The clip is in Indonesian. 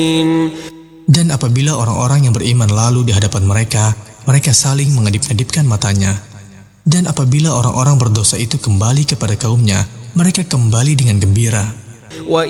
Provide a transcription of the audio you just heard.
Dan apabila orang-orang yang beriman lalu di hadapan mereka, mereka saling mengedip-edipkan matanya. Dan apabila orang-orang berdosa itu kembali kepada kaumnya, mereka kembali dengan gembira.